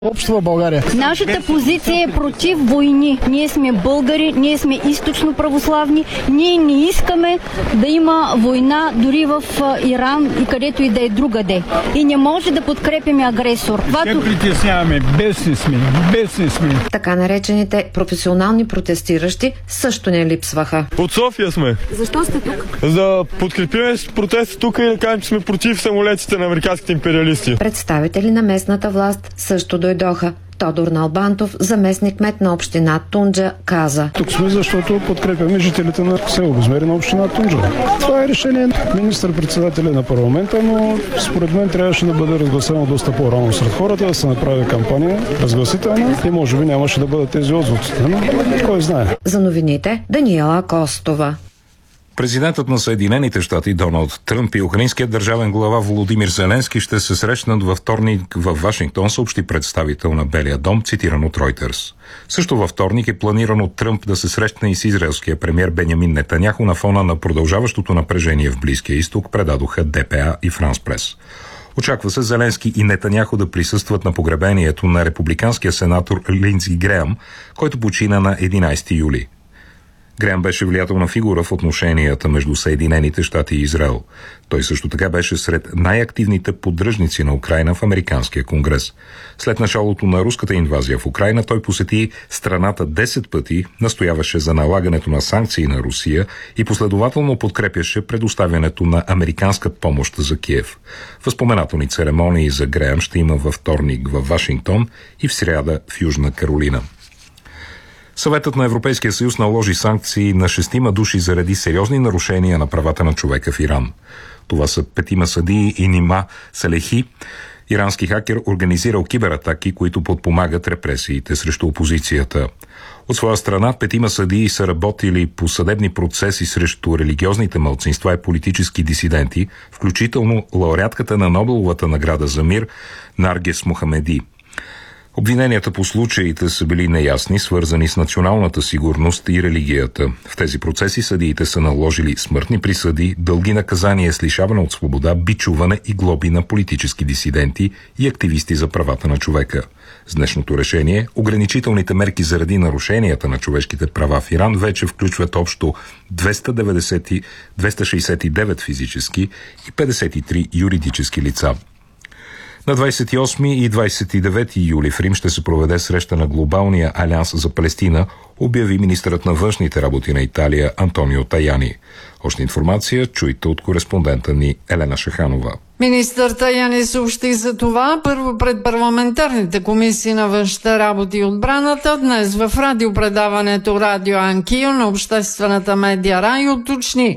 общество в България. Нашата позиция е против войни. Ние сме българи, ние сме източно православни. Ние не искаме да има война дори в Иран и където и да е другаде. И не може да подкрепяме агресор. Ще притесняваме, бесни сме. Така наречените професионални протестиращи също не липсваха. От София сме. Защо сте тук? За да подкрепим протеста тук и да кажем, че сме против самолетите на американските империалисти. Представители на местната власт също дойдоха. Тодор Налбантов, заместник-кмет на община Тунджа, каза: Тук сме, защото подкрепяме жителите на село Безмери на община Тунджа. Това е решение на министър-председателя на парламента, но според мен трябваше да бъде разгласено доста по-рано сред хората, да се направи кампания разгласителна и може би нямаше да бъдат тези отзвуци. Но кой знае. За новините Даниела Костова. Президентът на Съединените щати Доналд Тръмп и украинският държавен глава Володимир Зеленски ще се срещнат във вторник в Вашингтон, съобщи представител на Белия дом, цитиран от Reuters. Също във вторник е планирано Тръмп да се срещне и с израелския премиер Бенямин Нетаняху на фона на продължаващото напрежение в Близкия изток, предадоха ДПА и Франс Прес. Очаква се Зеленски и Нетаняху да присъстват на погребението на републиканския сенатор Линдси Греъм, който почина на 11 юли. Греъм беше влиятелна фигура в отношенията между Съединените щати и Израел. Той също така беше сред най-активните поддръжници на Украйна в Американския конгрес. След началото на руската инвазия в Украйна той посети страната 10 пъти, настояваше за налагането на санкции на Русия и последователно подкрепяше предоставянето на американска помощ за Киев. Възпоменателни церемонии за Греъм ще има във вторник в Вашингтон и в сряда в Южна Каролина. Съветът на Европейския съюз наложи санкции на 6 души заради сериозни нарушения на правата на човека в Иран. Това са 5 съдии и Нима Салехи. Ирански хакер организирал кибератаки, които подпомагат репресиите срещу опозицията. От своя страна, 5 съдии са работили по съдебни процеси срещу религиозните малцинства и политически дисиденти, включително лауреатката на Нобеловата награда за мир Наргес Мохамеди. Обвиненията по случаите са били неясни, свързани с националната сигурност и религията. В тези процеси съдиите са наложили смъртни присъди, дълги наказания с лишаване от свобода, бичуване и глоби на политически дисиденти и активисти за правата на човека. С днешното решение, ограничителните мерки заради нарушенията на човешките права в Иран вече включват общо 269 физически и 53 юридически лица. На 28 и 29 юли в Рим ще се проведе среща на Глобалния алианс за Палестина, обяви министърът на външните работи на Италия Антонио Таяни. Още информация чуйте от кореспондента ни Елена Шаханова. Министър Таяни съобщи за това първо пред парламентарните комисии на външните работи и отбраната, днес в радиопредаването Радио Анкио на обществената медия Рай уточни.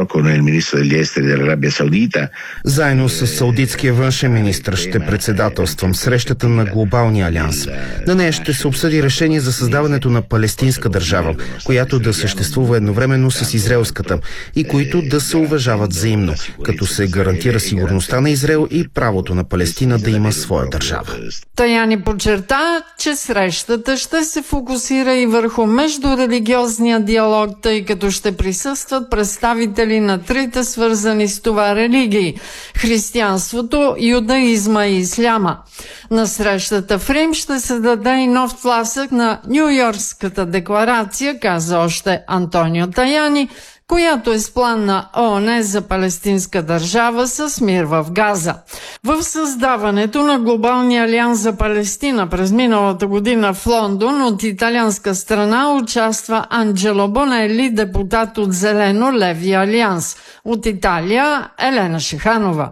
Заедно с саудитския външен министър ще председателствам срещата на Глобалния алианс. На нея ще се обсъди решение за създаването на палестинска държава, която да съществува едновременно с израелската и които да се уважават взаимно, като се гарантира сигурността на Израел и правото на Палестина да има своя държава. Таяни подчерта, че срещата ще се фокусира и върху междурелигиозния диалог, тъй като ще присъстват представители на трите свързани с това религии – християнството, юдаизма и исляма. На срещата в Рим ще се даде и нов тласък на Ню-Йоркската декларация, каза още Антонио Таяни, която е с план на ООН за палестинска държава с мир в Газа. В създаването на Глобалния алианс за Палестина през миналата година в Лондон от италианска страна участва Анджело Бонели, депутат от Зелено Леви алианс. От Италия Елена Шиханова.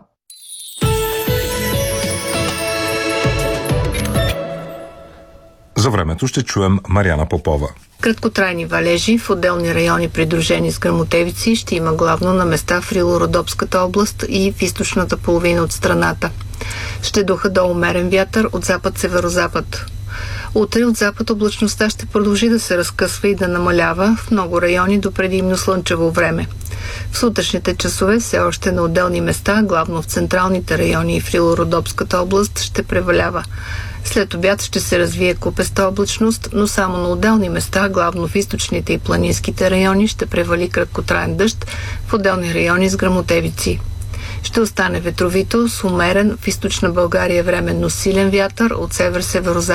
За времето ще чуем Мариана Попова. Краткотрайни валежи в отделни райони, придружени с гръмотевици, ще има главно на места в Рило-Родопската област и в източната половина от страната. Ще духа до умерен вятър от запад-северозапад. Утре от запад облачността ще продължи да се разкъсва и да намалява в много райони до предимно слънчево време. В сутрешните часове все още на отделни места, главно в централните райони и в Рило-Родопската област, ще превалява. След обяд ще се развие купеста облачност, но само на отделни места, главно в източните и планинските райони, ще превали краткотраен дъжд, в отделни райони с гръмотевици. Ще остане ветровито с умерен в източна България временно силен вятър от север-северозапад